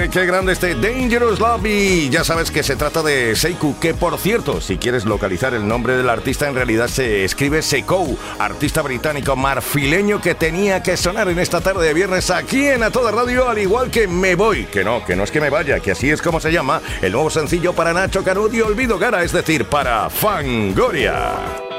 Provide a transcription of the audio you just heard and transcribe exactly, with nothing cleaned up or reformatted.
Qué, qué grande este Dangerous Love. Y ya sabes que se trata de Seiku, que por cierto, si quieres localizar el nombre del artista, en realidad se escribe Seikou, artista británico marfileño que tenía que sonar en esta tarde de viernes aquí en A Toda Radio, al igual que Me Voy. Que no, que no es que me vaya, que así es como se llama el nuevo sencillo para Nacho Canut y Olvido Gara, es decir, para Fangoria.